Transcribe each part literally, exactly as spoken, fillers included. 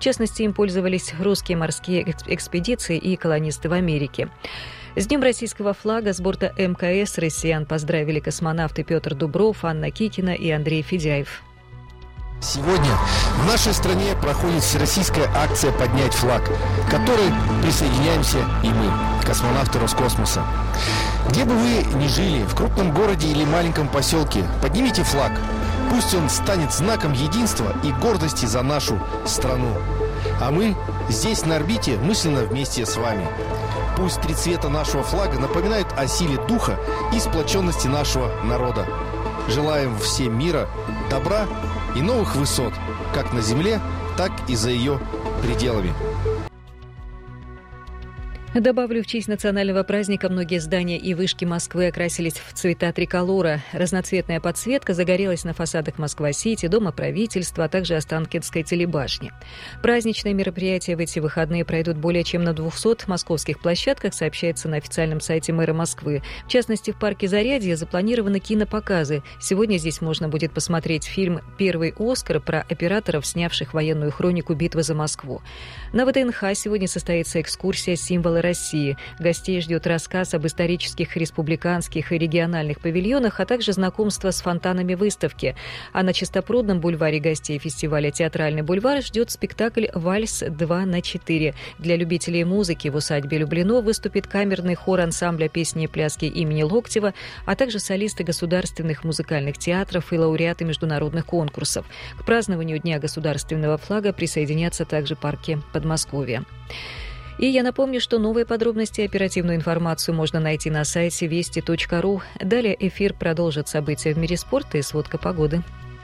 частности, им пользовались русские морские экспедиции и колонисты в Америке. С Днем российского флага с борта эм ка эс россиян поздравили космонавты Петр Дубров, Анна Кикина и Андрей Федяев. Сегодня в нашей стране проходит всероссийская акция «Поднять флаг», к которой присоединяемся и мы, космонавты Роскосмоса. Где бы вы ни жили, в крупном городе или маленьком поселке, поднимите флаг. Пусть он станет знаком единства и гордости за нашу страну. А мы здесь, на орбите, мысленно вместе с вами. Пусть три цвета нашего флага напоминают о силе духа и сплоченности нашего народа. Желаем всем мира, добра и новых высот, как на земле, так и за ее пределами. Добавлю, в честь национального праздника многие здания и вышки Москвы окрасились в цвета триколора. Разноцветная подсветка загорелась на фасадах Москва-Сити, Дома правительства, а также Останкинской телебашни. Праздничные мероприятия в эти выходные пройдут более чем на двухсот московских площадках, сообщается на официальном сайте мэра Москвы. В частности, в парке Зарядье запланированы кинопоказы. Сегодня здесь можно будет посмотреть фильм «Первый Оскар» про операторов, снявших военную хронику битвы за Москву. На вэ тэ эн ха сегодня состоится экскурсия «Символы России». Гостей ждет рассказ об исторических республиканских и региональных павильонах, а также знакомство с фонтанами выставки. А на Чистопрудном бульваре гостей фестиваля «Театральный бульвар» ждет спектакль «Вальс два на четыре». Для любителей музыки в усадьбе Люблино выступит камерный хор ансамбля песни и пляски имени Локтева, а также солисты государственных музыкальных театров и лауреаты международных конкурсов. К празднованию Дня государственного флага присоединятся также парки Подмосковья. И я напомню, что новые подробности и оперативную информацию можно найти на сайте вести точка ру. Далее эфир продолжит события в мире спорта и сводка погоды.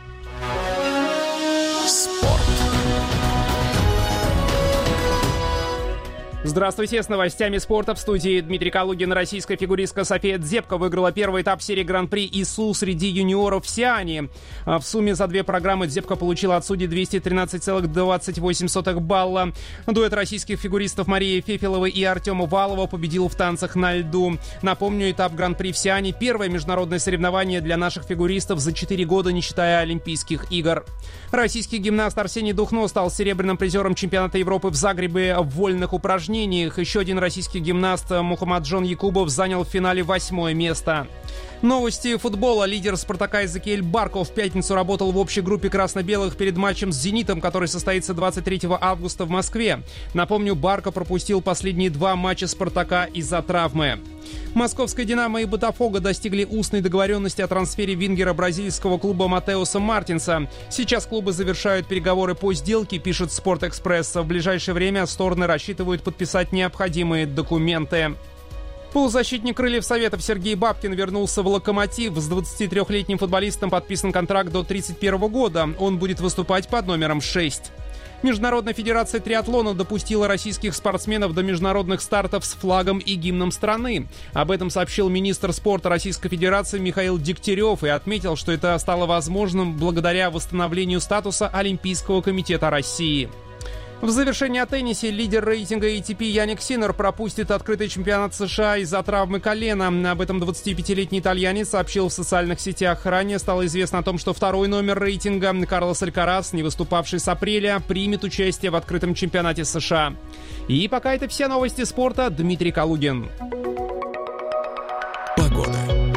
Спорт. Здравствуйте, с новостями спорта в студии Дмитрий Калугин. Российская фигуристка София Дзепко выиграла первый этап серии Гран-при ИСУ среди юниоров в Сиане. В сумме за две программы Дзепко получила от судей двести тринадцать целых двадцать восемь сотых балла. Дуэт российских фигуристов Марии Фефеловой и Артема Валова победил в танцах на льду. Напомню, этап Гран-при в Сиане — первое международное соревнование для наших фигуристов за четыре года, не считая Олимпийских игр. Российский гимнаст Арсений Духно стал серебряным призером чемпионата Европы в Загребе в вольных упражнениях. Еще один российский гимнаст Мухаммаджон Якубов занял в финале восьмое место. Новости футбола. Лидер «Спартака» Эзекиэль Барко в пятницу работал в общей группе красно-белых перед матчем с «Зенитом», который состоится двадцать третьего августа в Москве. Напомню, Барко пропустил последние два матча «Спартака» из-за травмы. Московская «Динамо» и «Ботафого» достигли устной договоренности о трансфере вингера бразильского клуба Матеуса Мартинса. Сейчас клубы завершают переговоры по сделке, пишет «Спортэкспресс». В ближайшее время стороны рассчитывают подписать необходимые документы. Полузащитник крыльев Советов Сергей Бабкин вернулся в «Локомотив». С двадцатитрёхлетним футболистом подписан контракт до тридцать первого года. Он будет выступать под номером шесть. Международная федерация триатлона допустила российских спортсменов до международных стартов с флагом и гимном страны. Об этом сообщил министр спорта Российской Федерации Михаил Дегтярев и отметил, что это стало возможным благодаря восстановлению статуса Олимпийского комитета России. В завершении о теннисе лидер рейтинга эй ти пи Яник Синнер пропустит открытый чемпионат США из-за травмы колена. Об этом двадцатипятилетний итальянец сообщил в социальных сетях. Ранее стало известно о том, что второй номер рейтинга Карлос Алькарас, не выступавший с апреля, примет участие в открытом чемпионате США. И пока это все новости спорта. Дмитрий Калугин. Погода.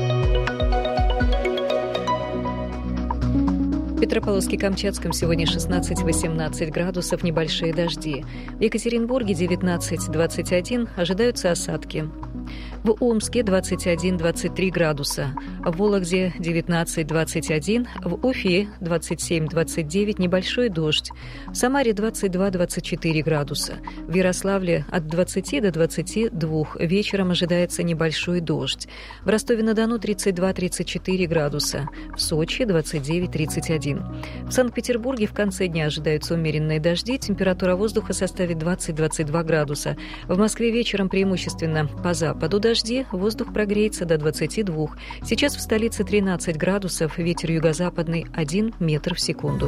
В Петропавловске-Камчатском сегодня шестнадцать-восемнадцать градусов, небольшие дожди. В Екатеринбурге девятнадцать-двадцать один, ожидаются осадки. В Омске двадцать один-двадцать три градуса, в Вологде девятнадцать-двадцать один, в Уфе двадцать семь-двадцать девять, небольшой дождь, в Самаре двадцать два-двадцать четыре градуса, в Ярославле от двадцати до двадцати двух, вечером ожидается небольшой дождь, в Ростове-на-Дону тридцать два-тридцать четыре градуса, в Сочи двадцать девять-тридцать один. В Санкт-Петербурге в конце дня ожидаются умеренные дожди, температура воздуха составит двадцать-двадцать два градуса. В Москве вечером преимущественно по западу дожди, воздух прогреется до двадцати двух. Сейчас в столице тринадцать градусов, ветер юго-западный один метр в секунду.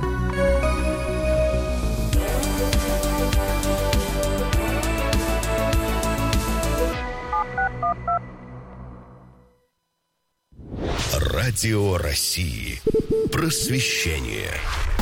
Радио России. Просвещение.